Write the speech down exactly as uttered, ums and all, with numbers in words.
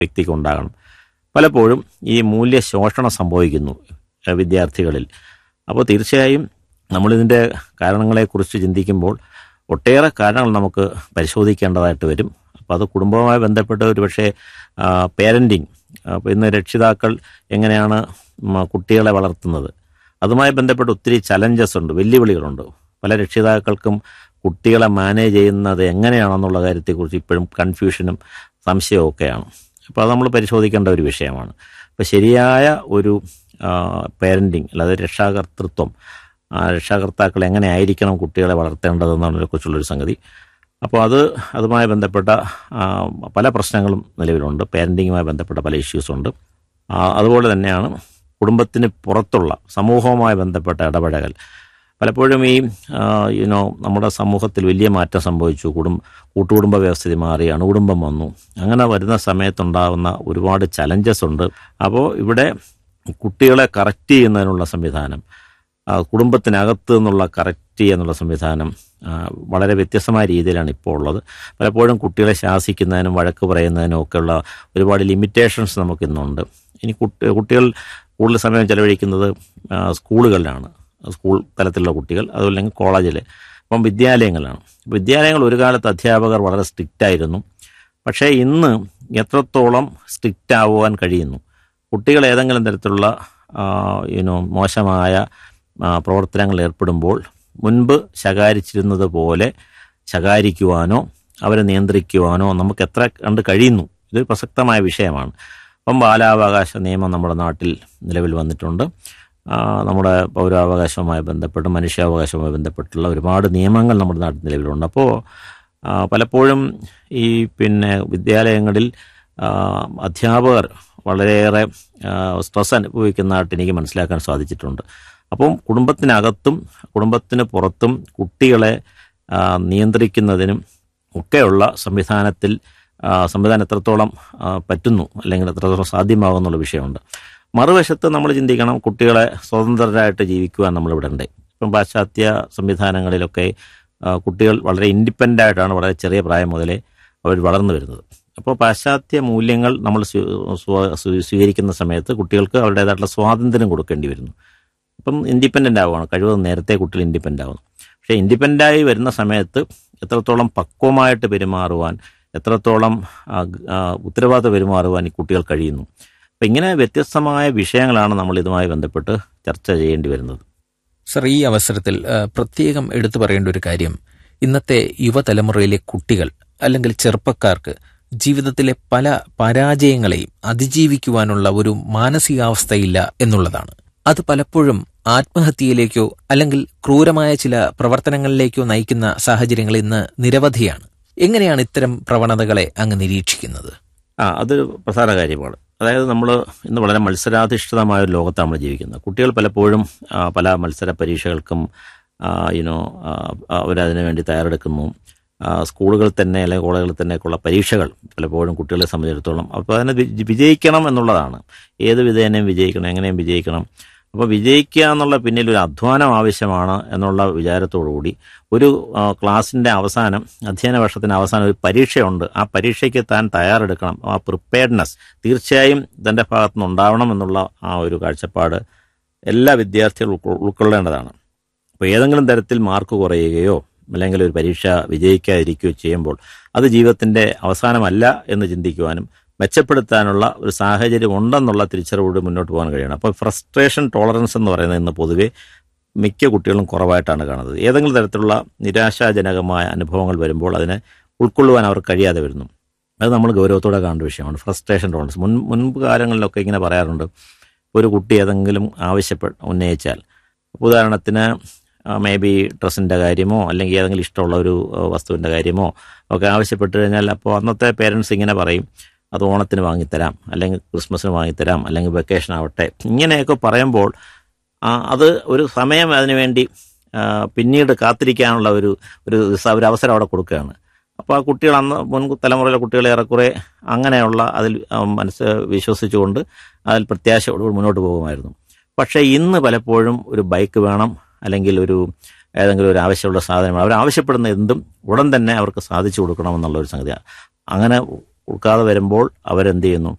വ്യക്തിക്ക് ഉണ്ടാകണം. പലപ്പോഴും ഈ മൂല്യശോഷണം സംഭവിക്കുന്നു വിദ്യാർത്ഥികളിൽ. അപ്പോൾ തീർച്ചയായും നമ്മളിതിൻ്റെ കാരണങ്ങളെക്കുറിച്ച് ചിന്തിക്കുമ്പോൾ ഒട്ടേറെ കാരണങ്ങൾ നമുക്ക് പരിശോധിക്കേണ്ടതായിട്ട് വരും. അപ്പോൾ അത് കുടുംബവുമായി ബന്ധപ്പെട്ട് ഒരു പക്ഷേ പേരൻറ്റിങ്, അപ്പോൾ ഇന്ന് രക്ഷിതാക്കൾ എങ്ങനെയാണ് കുട്ടികളെ വളർത്തുന്നത്, അതുമായി ബന്ധപ്പെട്ട് ഒത്തിരി ചലഞ്ചസ് ഉണ്ട്, വെല്ലുവിളികളുണ്ട്. പല രക്ഷിതാക്കൾക്കും കുട്ടികളെ മാനേജ് ചെയ്യുന്നത് എങ്ങനെയാണെന്നുള്ള കാര്യത്തെക്കുറിച്ച് ഇപ്പോഴും കൺഫ്യൂഷനും സംശയവും ഒക്കെയാണ്. അപ്പോൾ അത് നമ്മൾ പരിശോധിക്കേണ്ട ഒരു വിഷയമാണ്. അപ്പോൾ ശരിയായ ഒരു പേരൻറ്റിങ്, അല്ലാതെ രക്ഷാകർതൃത്വം, രക്ഷാകർത്താക്കൾ എങ്ങനെ ആയിരിക്കണം കുട്ടികളെ വളർത്തേണ്ടതെന്നതിനെക്കുറിച്ചുള്ളൊരു സംഗതി. അപ്പോൾ അത് അതുമായി ബന്ധപ്പെട്ട പല പ്രശ്നങ്ങളും നിലവിലുണ്ട്. പേരൻറ്റിങ്ങുമായി ബന്ധപ്പെട്ട പല ഇഷ്യൂസുണ്ട്. അതുപോലെ തന്നെയാണ് കുടുംബത്തിന് പുറത്തുള്ള സമൂഹവുമായി ബന്ധപ്പെട്ട ഇടപെടൽ. പലപ്പോഴും ഈ യുനോ നമ്മുടെ സമൂഹത്തിൽ വലിയ മാറ്റം സംഭവിച്ചു. കുടുംബ കൂട്ടുകുടുംബ വ്യവസ്ഥിതി മാറി, അണുകുടുംബം വന്നു. അങ്ങനെ വരുന്ന സമയത്തുണ്ടാകുന്ന ഒരുപാട് ചലഞ്ചസ് ഉണ്ട്. അപ്പോൾ ഇവിടെ കുട്ടികളെ കറക്റ്റ് ചെയ്യുന്നതിനുള്ള സംവിധാനം, കുടുംബത്തിനകത്ത് നിന്നുള്ള കറക്റ്റ് ചെയ്യാനുള്ള സംവിധാനം വളരെ വ്യത്യസ്തമായ രീതിയിലാണ് ഇപ്പോൾ ഉള്ളത്. പലപ്പോഴും കുട്ടികളെ ശാസിക്കുന്നതിനും വഴക്ക് പറയുന്നതിനും ഒക്കെയുള്ള ഒരുപാട് ലിമിറ്റേഷൻസ് നമുക്കിന്നുണ്ട്. ഇനി കുട്ടി കുട്ടികൾ കൂടുതൽ സമയം ചെലവഴിക്കുന്നത് സ്കൂളുകളിലാണ്, സ്കൂൾ തലത്തിലുള്ള കുട്ടികൾ, അതുമല്ലെങ്കിൽ കോളേജിൽ, അപ്പം വിദ്യാലയങ്ങളാണ്. വിദ്യാലയങ്ങൾ ഒരു കാലത്ത് അധ്യാപകർ വളരെ സ്ട്രിക്റ്റ് ആയിരുന്നു. പക്ഷേ ഇന്ന് എത്രത്തോളം സ്ട്രിക്റ്റ് ആവുവാൻ കഴിയുന്നു? കുട്ടികൾ ഏതെങ്കിലും തരത്തിലുള്ള യുനോ മോശമായ പ്രവർത്തനങ്ങളിൽ ഏർപ്പെടുമ്പോൾ മുൻപ് ശകാരിച്ചിരുന്നത് പോലെ ശകാരിക്കുവാനോ അവരെ നിയന്ത്രിക്കുവാനോ നമുക്ക് എത്ര കണ്ട് കഴിയുന്നു? ഇതൊരു പ്രസക്തമായ വിഷയമാണ്. അപ്പം ബാലാവകാശ നിയമം നമ്മുടെ നാട്ടിൽ നിലവിൽ വന്നിട്ടുണ്ട്. നമ്മുടെ പൗരാവകാശവുമായി ബന്ധപ്പെട്ട് മനുഷ്യാവകാശവുമായി ബന്ധപ്പെട്ടുള്ള ഒരുപാട് നിയമങ്ങൾ നമ്മുടെ നാട്ടിൽ നിലവിലുണ്ട്. അപ്പോൾ പലപ്പോഴും ഈ പിന്നെ വിദ്യാലയങ്ങളിൽ അധ്യാപകർ വളരെയേറെ സ്ട്രെസ് അനുഭവിക്കുന്നതായിട്ട് എനിക്ക് മനസ്സിലാക്കാൻ സാധിച്ചിട്ടുണ്ട്. അപ്പം കുടുംബത്തിനകത്തും കുടുംബത്തിന് പുറത്തും കുട്ടികളെ നിയന്ത്രിക്കുന്നതിനും ഒക്കെയുള്ള സംവിധാനത്തിൽ സംവിധാനം എത്രത്തോളം പറ്റുന്നു, അല്ലെങ്കിൽ എത്രത്തോളം സാധ്യമാകുന്നുള്ള വിഷയമുണ്ട്. മറുവശത്ത് നമ്മൾ ചിന്തിക്കണം, കുട്ടികളെ സ്വതന്ത്രരായിട്ട് ജീവിക്കുവാൻ നമ്മളിവിടെ ഉണ്ട്. ഇപ്പം പാശ്ചാത്യ സംവിധാനങ്ങളിലൊക്കെ കുട്ടികൾ വളരെ ഇൻഡിപെൻഡൻ്റ് ആയിട്ടാണ് വളരെ ചെറിയ പ്രായം മുതലേ അവർ വളർന്നു വരുന്നത്. അപ്പോൾ പാശ്ചാത്യ മൂല്യങ്ങൾ നമ്മൾ സ്വീകരിക്കുന്ന സമയത്ത് കുട്ടികൾക്ക് അവരുടേതായിട്ടുള്ള സ്വാതന്ത്ര്യം കൊടുക്കേണ്ടി വരുന്നു. ഇപ്പം ഇൻഡിപെൻഡൻ്റ് ആവുകയാണ്, കഴിവതും നേരത്തെ കുട്ടികൾ ഇൻഡിപെൻഡൻ്റ് ആവുന്നു. പക്ഷേ ഇൻഡിപെൻഡൻ്റായി വരുന്ന സമയത്ത് എത്രത്തോളം പക്വമായിട്ട് പെരുമാറുവാൻ, എത്രത്തോളം ഉത്തരവാദിത്വം പെരുമാറുവാൻ ഈ കുട്ടികൾ കഴിയുന്നു. അപ്പം ഇങ്ങനെ വ്യത്യസ്തമായ വിഷയങ്ങളാണ് നമ്മൾ ഇതുമായി ബന്ധപ്പെട്ട് ചർച്ച ചെയ്യേണ്ടി വരുന്നത്. സർ, ഈ അവസരത്തിൽ പ്രത്യേകം എടുത്തു പറയേണ്ട ഒരു കാര്യം, ഇന്നത്തെ യുവതലമുറയിലെ കുട്ടികൾ അല്ലെങ്കിൽ ചെറുപ്പക്കാർക്ക് ജീവിതത്തിലെ പല പരാജയങ്ങളെയും അതിജീവിക്കുവാനുള്ള ഒരു മാനസികാവസ്ഥയില്ല എന്നുള്ളതാണ്. അത് പലപ്പോഴും ആത്മഹത്യയിലേക്കോ അല്ലെങ്കിൽ ക്രൂരമായ ചില പ്രവർത്തനങ്ങളിലേക്കോ നയിക്കുന്ന സാഹചര്യങ്ങൾ ഇന്ന് നിരവധിയാണ്. എങ്ങനെയാണ് ഇത്തരം പ്രവണതകളെ അങ്ങ് നിരീക്ഷിക്കുന്നത്? ആ അതൊരു പ്രധാന കാര്യമാണ്. അതായത് നമ്മൾ ഇന്ന് വളരെ മത്സരാധിഷ്ഠിതമായ ഒരു ലോകത്താണ് നമ്മൾ ജീവിക്കുന്നത്. കുട്ടികൾ പലപ്പോഴും പല മത്സര പരീക്ഷകൾക്കും യുനോ അവരതിനു വേണ്ടി തയ്യാറെടുക്കുന്നു. സ്കൂളുകൾ തന്നെ അല്ലെങ്കിൽ കോളേജുകളിൽ തന്നെയൊക്കെയുള്ള പരീക്ഷകൾ പലപ്പോഴും കുട്ടികളെ സംബന്ധിച്ചിടത്തോളം അപ്പോൾ അതിനെ വിജയിക്കണം എന്നുള്ളതാണ്. ഏത് വിധേനയും വിജയിക്കണം, എങ്ങനെയും വിജയിക്കണം. അപ്പോൾ വിജയിക്കുക എന്നുള്ള പിന്നിൽ ഒരു അധ്വാനം ആവശ്യമാണ് എന്നുള്ള വിചാരത്തോടുകൂടി ഒരു ക്ലാസിൻ്റെ അവസാനം, അധ്യയന വർഷത്തിൻ്റെ അവസാനം ഒരു പരീക്ഷയുണ്ട്. ആ പരീക്ഷയ്ക്ക് താൻ തയ്യാറെടുക്കണം. ആ പ്രിപ്പയർഡ്നെസ് തീർച്ചയായും തൻ്റെ ഭാഗത്തു നിന്ന് ഉണ്ടാവണം എന്നുള്ള ആ ഒരു കാഴ്ചപ്പാട് എല്ലാ വിദ്യാർത്ഥികളും ഉൾക്കൊള്ളേണ്ടതാണ്. അപ്പോൾ ഏതെങ്കിലും തരത്തിൽ മാർക്ക് കുറയുകയോ അല്ലെങ്കിൽ ഒരു പരീക്ഷ വിജയിക്കാതിരിക്കുകയോ ചെയ്യുമ്പോൾ അത് ജീവിതത്തിൻ്റെ അവസാനമല്ല എന്ന് ചിന്തിക്കുവാനും മെച്ചപ്പെടുത്താനുള്ള ഒരു സാഹചര്യം ഉണ്ടെന്നുള്ള തിരിച്ചറിവോട് മുന്നോട്ട് പോകാൻ കഴിയണം. അപ്പോൾ ഫ്രസ്ട്രേഷൻ ടോളറൻസ് എന്ന് പറയുന്നത് ഇന്ന് പൊതുവെ മിക്ക കുട്ടികളും കുറവായിട്ടാണ് കാണുന്നത്. ഏതെങ്കിലും തരത്തിലുള്ള നിരാശാജനകമായ അനുഭവങ്ങൾ വരുമ്പോൾ അതിനെ ഉൾക്കൊള്ളുവാൻ അവർക്ക് കഴിയാതെ വരുന്നു. അത് നമ്മൾ ഗൗരവത്തോടെ കാണേണ്ട വിഷയമാണ്. ഫ്രസ്ട്രേഷൻ ടോളറൻസ് മുൻ മുൻപ് കാലങ്ങളിലൊക്കെ ഇങ്ങനെ പറയാറുണ്ട്. ഒരു കുട്ടി ഏതെങ്കിലും ആവശ്യപ്പെട്ട് ഉന്നയിച്ചാൽ, ഉദാഹരണത്തിന് മേ ബി ഡ്രസ്സിൻ്റെ കാര്യമോ അല്ലെങ്കിൽ ഏതെങ്കിലും ഇഷ്ടമുള്ള ഒരു വസ്തുവിൻ്റെ കാര്യമോ ഒക്കെ ആവശ്യപ്പെട്ട് കഴിഞ്ഞാൽ അപ്പോൾ അന്നത്തെ പേരൻസ് ഇങ്ങനെ പറയും, അത് ഓണത്തിന് വാങ്ങിത്തരാം, അല്ലെങ്കിൽ ക്രിസ്മസിന് വാങ്ങിത്തരാം, അല്ലെങ്കിൽ വെക്കേഷൻ ആവട്ടെ. ഇങ്ങനെയൊക്കെ പറയുമ്പോൾ അത് ഒരു സമയം അതിനു വേണ്ടി പിന്നീട് കാത്തിരിക്കാനുള്ള ഒരു ഒരു ഒരു അവസരം അവിടെ കൊടുക്കുകയാണ്. അപ്പോൾ ആ കുട്ടികൾ അന്ന് മുൻ തലമുറയിലെ കുട്ടികൾ ഏറെക്കുറെ അങ്ങനെയുള്ള അതിൽ മനസ്സ് വിശ്വസിച്ചുകൊണ്ട് അതിൽ പ്രത്യാശയോട് മുന്നോട്ട് പോകുമായിരുന്നു. പക്ഷേ ഇന്ന് പലപ്പോഴും ഒരു ബൈക്ക് വേണം, അല്ലെങ്കിൽ ഒരു ഏതെങ്കിലും ഒരു ആവശ്യമുള്ള സാധനം അവർ ആവശ്യപ്പെടുന്ന എന്തും ഉടൻ തന്നെ അവർക്ക് സാധിച്ചു കൊടുക്കണമെന്നുള്ള ഒരു സംഗതിയാണ്. അങ്ങനെ കൊടുക്കാതെ വരുമ്പോൾ അവരെന്ത് ചെയ്യുന്നു?